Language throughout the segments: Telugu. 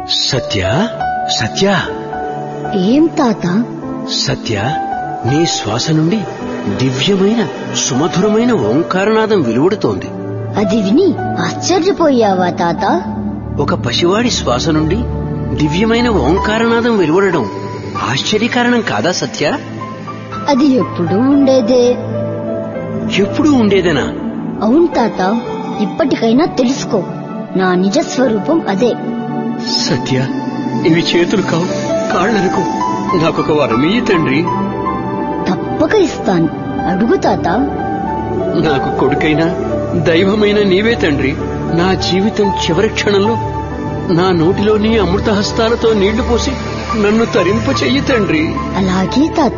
సత్య, సత్య. ఏం తాత? సత్య, నీ శ్వాస నుండి దివ్యమైన సుమధురమైన ఓంకారనాదం వెలువడుతోంది. అది విని ఆశ్చర్యపోయావా తాత? ఒక పసివాడి శ్వాస నుండి దివ్యమైన ఓంకారనాదం వెలువడడం ఆశ్చర్యకారణం కాదా సత్య? అది ఎప్పుడూ ఉండేదే. ఎప్పుడూ ఉండేదనా? అవును తాత, ఇప్పటికైనా తెలుసుకో, నా నిజ స్వరూపం అదే. సత్య, ఇవి చేతులు కావు, కాళ్ళనుకో. నాకొక వరమీయి తండ్రి. తప్పక ఇస్తాను, అడుగు తాత. నాకు కొడుకైనా దైవమైన నీవే తండ్రి. నా జీవితం చివరి క్షణంలో నా నోటిలో నీ అమృత హస్తాలతో నీళ్లు పోసి నన్ను తరింప చెయ్యి తండ్రి. అలాగే తాత.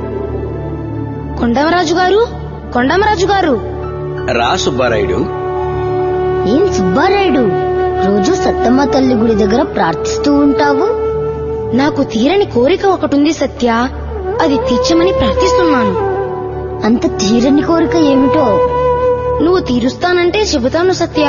కొండమరాజు గారు, కొండమరాజు గారు. రా సుబ్బారాయుడు. ఏం సుబ్బారాయుడు, రోజు సత్తమ్మ తల్లి గుడి దగ్గర ప్రార్థిస్తూ ఉంటావు? నాకు తీరని కోరిక ఒకటుంది సత్య, అది తీర్చమని ప్రార్థిస్తున్నాను. అంత తీరని కోరిక ఏమిటో? నువ్వు తీరుస్తానంటే చెబుతాను సత్య.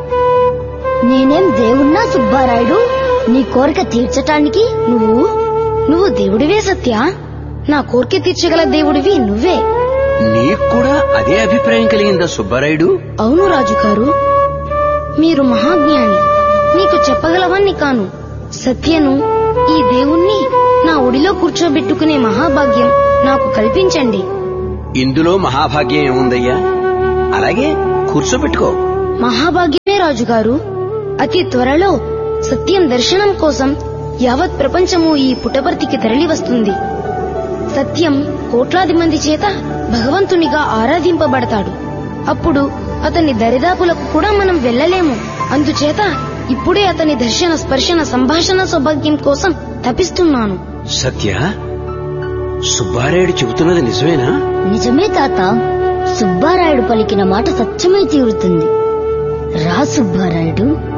నేనేం దేవుణ్ణా సుబ్బారాయుడు, నీ కోరిక తీర్చటానికి? నువ్వు దేవుడివే సత్య. నా కోరిక తీర్చగల దేవుడివి నువ్వే. నీకు కూడా అదే అభిప్రాయం కలిగిందా సుబ్బారాయుడు? అవును రాజుగారు, మీరు మహాజ్ఞాని, నీకు చెప్పగలవాన్ని కాను. సత్యను, ఈ దేవుణ్ణి నా ఒడిలో కూర్చోబెట్టుకునే మహాభాగ్యం నాకు కల్పించండి. ఇందులో మహాభాగ్యం ఏముందయ్యా? అలాగే కూర్చోబెట్టుకో. మహాభాగ్యమే రాజుగారు. అతి త్వరలో సత్యం దర్శనం కోసం యావత్ ప్రపంచము ఈ పుట్టపర్తికి తరలి వస్తుంది. సత్యం కోట్లాది మంది చేత భగవంతునిగా ఆరాధింపబడతాడు. అప్పుడు అతని దరిదాపులకు కూడా మనం వెళ్లలేము. అందుచేత ఇప్పుడే అతని దర్శన, స్పర్శన, సంభాషణ సౌభాగ్యం కోసం తపిస్తున్నాను. సత్య, సుబ్బారాయుడు చెబుతున్నది నిజమేనా? నిజమే తాత, సుబ్బారాయుడు పలికిన మాట సత్యమై తీరుతుంది. రా సుబ్బారాయుడు.